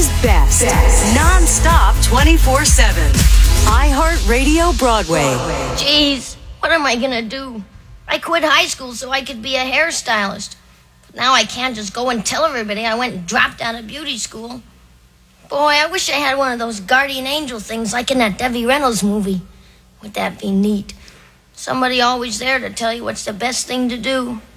Country's best. Non-stop 24/7. iHeartRadio Broadway. Jeez, what am I gonna do? I quit high school so I could be a hairstylist. But now I can't just go and tell everybody I went and dropped out of beauty school. Boy, I wish I had one of those guardian angel things like in that Debbie Reynolds movie. Would that be neat? Somebody always there to tell you what's the best thing to do.